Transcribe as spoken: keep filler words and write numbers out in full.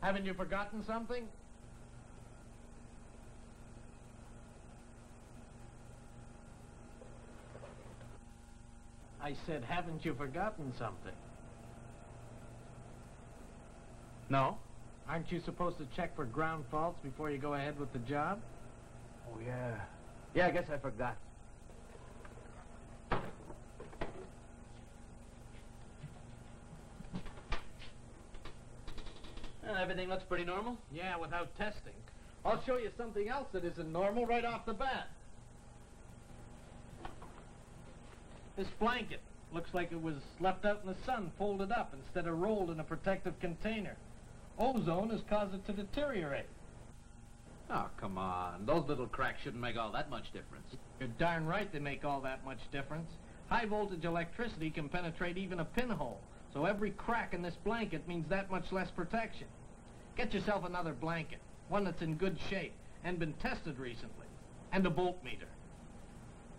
Haven't you forgotten something? I said, haven't you forgotten something? No. Aren't you supposed to check for ground faults before you go ahead with the job? Oh, yeah. Yeah, I guess I forgot. Well, everything looks pretty normal. Yeah, without testing. I'll show you something else that isn't normal right off the bat. This blanket looks like it was left out in the sun, folded up, instead of rolled in a protective container. Ozone has caused it to deteriorate. Oh, come on. Those little cracks shouldn't make all that much difference. You're darn right they make all that much difference. High voltage electricity can penetrate even a pinhole, so every crack in this blanket means that much less protection. Get yourself another blanket, one that's in good shape and been tested recently, and a voltmeter.